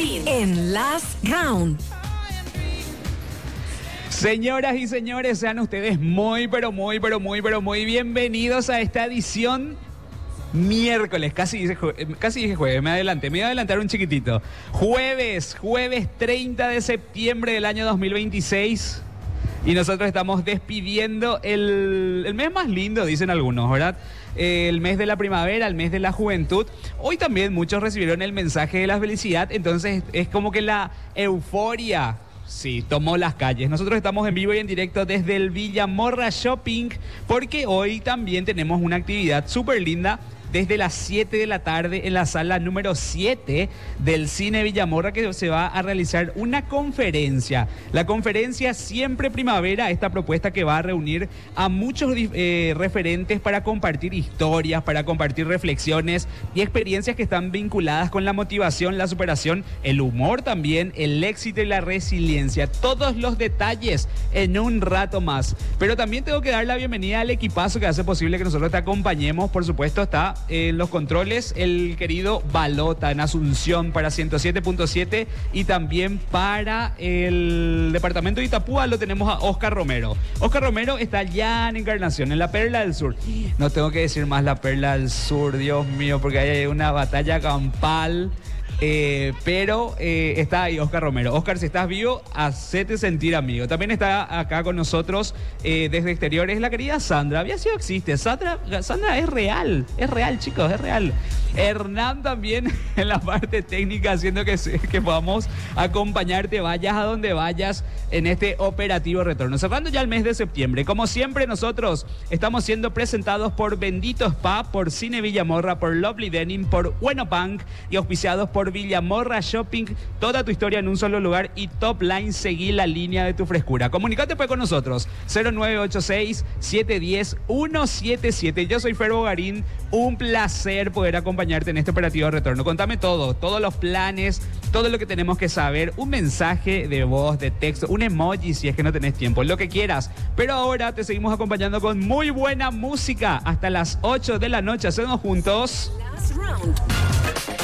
Garín en Last Round. Señoras y señores, sean ustedes muy bienvenidos a esta edición miércoles, casi dije jueves, me voy a adelantar un chiquitito. Jueves 30 de septiembre del año 2026 y nosotros estamos despidiendo el mes más lindo, dicen algunos, ¿verdad? El mes de la primavera, el mes de la juventud. Hoy también muchos recibieron el mensaje de la felicidad, entonces es como que la euforia, sí, tomó las calles. Nosotros estamos en vivo y en directo desde el Villamorra Shopping porque hoy también tenemos una actividad súper linda desde las 7 de la tarde en la sala número 7 del Cine Villamorra, que se va a realizar una conferencia. La conferencia Siempre Primavera, esta propuesta que va a reunir a muchos referentes para compartir historias, para compartir reflexiones y experiencias que están vinculadas con la motivación, la superación, el humor también, el éxito y la resiliencia. Todos los detalles en un rato más. Pero también tengo que dar la bienvenida al equipazo que hace posible que nosotros te acompañemos. Por supuesto está en los controles el querido Balota en Asunción para 107.7 y también para el departamento de Itapúa lo tenemos a Oscar Romero. Oscar Romero está ya en Encarnación, en la Perla del Sur. No tengo que decir más la Perla del Sur, Dios mío, porque hay una batalla campal. Pero está ahí Oscar Romero. Oscar, si estás vivo, hacete sentir amigo. También está acá con nosotros desde exteriores la querida Sandra. Había sido existe. Sandra es real, chicos, es real. Hernán también en la parte técnica, haciendo que podamos acompañarte, vayas a donde vayas en este operativo retorno. Cerrando ya el mes de septiembre. Como siempre, nosotros estamos siendo presentados por Bendito Spa, por Cine Villamorra, por Lovely Denim, por Bueno Punk y auspiciados por Villamorra Shopping. Toda tu historia en un solo lugar y Top Line, seguí la línea de tu frescura. Comunicate pues con nosotros, 0986-710-177. Yo soy Ferbo Garín, un placer poder acompañarte en este operativo de retorno. Contame todo, todos los planes, todo lo que tenemos que saber, un mensaje de voz, de texto, un emoji si es que no tenés tiempo, lo que quieras. Pero ahora te seguimos acompañando con muy buena música hasta las 8 de la noche. Hacemos juntos Last Round.